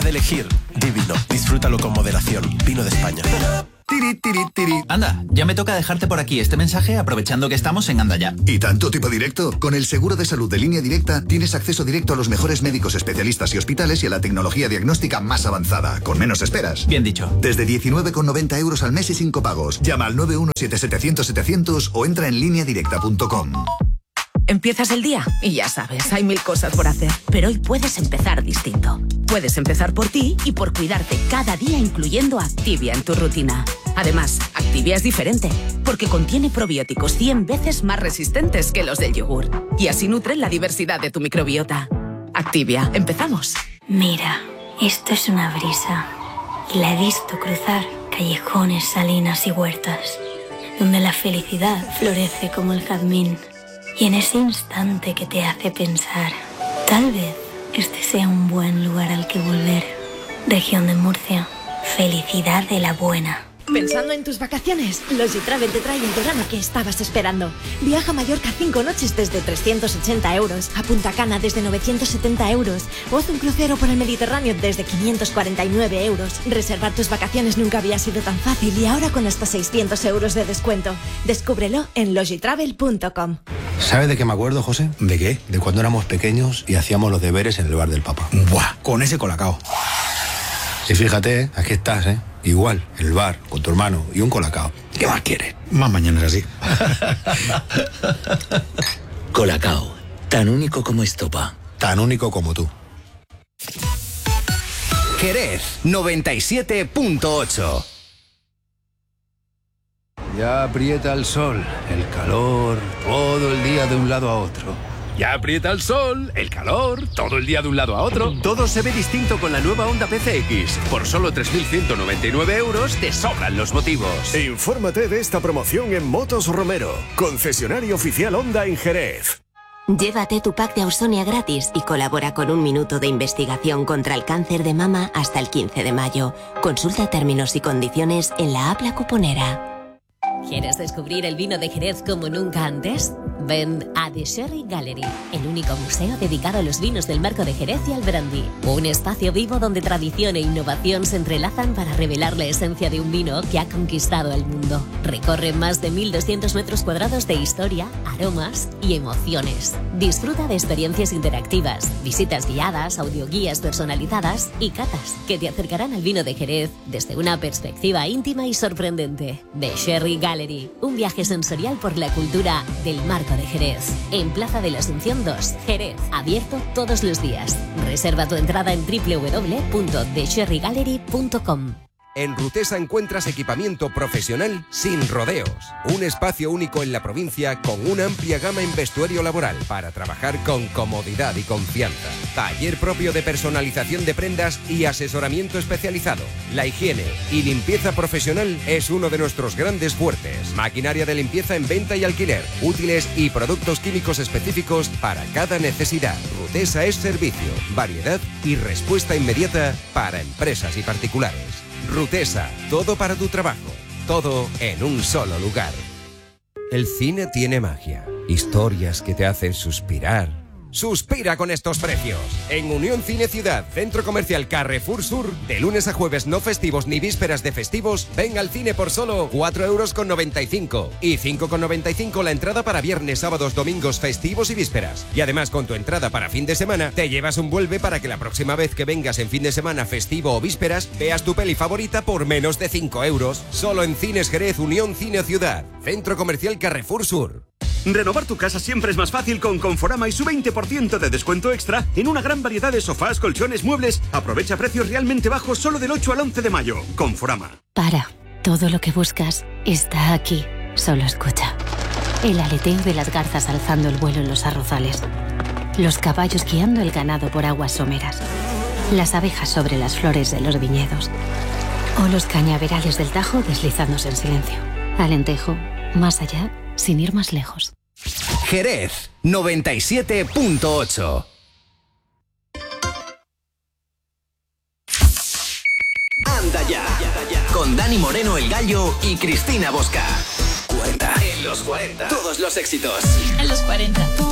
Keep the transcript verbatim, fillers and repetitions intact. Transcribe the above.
de elegir, divino. Disfrútalo con moderación. Vino de España. Tiri, tiri, tiri. Anda, ya me toca dejarte por aquí este mensaje aprovechando que estamos en Anda Ya. ¿Y tanto tipo directo? Con el seguro de salud de Línea Directa tienes acceso directo a los mejores médicos especialistas y hospitales y a la tecnología diagnóstica más avanzada, con menos esperas. Bien dicho. Desde diecinueve con noventa euros al mes y sin copagos. Llama al nueve uno siete setecientos setecientos o entra en línea directa punto com. Empiezas el día y ya sabes, hay mil cosas por hacer. Pero hoy puedes empezar distinto. Puedes empezar por ti y por cuidarte cada día, incluyendo Activia en tu rutina. Además, Activia es diferente, porque contiene probióticos cien veces más resistentes que los del yogur. Y así nutren la diversidad de tu microbiota. Activia, empezamos. Mira, esto es una brisa. Y la he visto cruzar callejones, salinas y huertas, donde la felicidad florece como el jazmín. Y en ese instante que te hace pensar, tal vez este sea un buen lugar al que volver. Región de Murcia, felicidad de la buena. Pensando en tus vacaciones, Logitravel te trae el verano que estabas esperando. Viaja a Mallorca cinco noches desde trescientos ochenta euros, a Punta Cana desde novecientos setenta euros, o haz un crucero por el Mediterráneo desde quinientos cuarenta y nueve euros. Reservar tus vacaciones nunca había sido tan fácil y ahora con hasta seiscientos euros de descuento. Descúbrelo en logitravel punto com. ¿Sabes de qué me acuerdo, José? ¿De qué? De cuando éramos pequeños y hacíamos los deberes en el bar del Papa. Buah, con ese colacao. Y fíjate, aquí estás, ¿eh? Igual, el bar, con tu hermano y un colacao. ¿Qué más quieres? Más mañanas así. Colacao, tan único como estopa. Tan único como tú. Jerez noventa y siete punto ocho. Ya aprieta el sol, el calor, todo el día de un lado a otro. Ya aprieta el sol, el calor, todo el día de un lado a otro. Todo se ve distinto con la nueva Honda P C X. Por solo tres mil ciento noventa y nueve euros te sobran los motivos. Infórmate de esta promoción en Motos Romero, concesionario oficial Honda en Jerez. Llévate tu pack de Ausonia gratis y colabora con un minuto de investigación contra el cáncer de mama hasta el quince de mayo. Consulta términos y condiciones en la app La Cuponera. ¿Quieres descubrir el vino de Jerez como nunca antes? Ven a The Sherry Gallery, el único museo dedicado a los vinos del marco de Jerez y al brandy. Un espacio vivo donde tradición e innovación se entrelazan para revelar la esencia de un vino que ha conquistado el mundo. Recorre más de mil doscientos metros cuadrados de historia, aromas y emociones. Disfruta de experiencias interactivas, visitas guiadas, audioguías personalizadas y catas que te acercarán al vino de Jerez desde una perspectiva íntima y sorprendente. The Sherry Gallery, un viaje sensorial por la cultura del marco de Jerez. En Plaza de la Asunción dos, Jerez. Abierto todos los días. Reserva tu entrada en doble u doble u doble u punto the sherry gallery punto com. En Rutesa encuentras equipamiento profesional sin rodeos. Un espacio único en la provincia con una amplia gama en vestuario laboral para trabajar con comodidad y confianza. Taller propio de personalización de prendas y asesoramiento especializado. La higiene y limpieza profesional es uno de nuestros grandes fuertes. Maquinaria de limpieza en venta y alquiler. Útiles y productos químicos específicos para cada necesidad. Rutesa es servicio, variedad y respuesta inmediata para empresas y particulares. Rutesa, todo para tu trabajo, todo en un solo lugar. El cine tiene magia, historias que te hacen suspirar. ¡Suspira con estos precios! En Unión Cine Ciudad, Centro Comercial Carrefour Sur, de lunes a jueves no festivos ni vísperas de festivos, ven al cine por solo cuatro euros con noventa y cinco y cinco con noventa y cinco la entrada para viernes, sábados, domingos, festivos y vísperas. Y además con tu entrada para fin de semana, te llevas un vuelve para que la próxima vez que vengas en fin de semana, festivo o vísperas, veas tu peli favorita por menos de cinco euros. Solo en Cines Jerez, Unión Cine Ciudad, Centro Comercial Carrefour Sur. Renovar tu casa siempre es más fácil con Conforama y su veinte por ciento de descuento extra en una gran variedad de sofás, colchones, muebles. Aprovecha precios realmente bajos solo del ocho al once de mayo. Conforama. Para. Todo lo que buscas está aquí. Solo escucha. El aleteo de las garzas alzando el vuelo en los arrozales. Los caballos guiando el ganado por aguas someras. Las abejas sobre las flores de los viñedos. O los cañaverales del Tajo deslizándose en silencio. Alentejo, más allá, sin ir más lejos. Jerez noventa y siete punto ocho. Anda ya, con Dani Moreno el Gallo y Cristina Bosca. cuarenta. En los cuarenta. Todos los éxitos. En los cuarenta.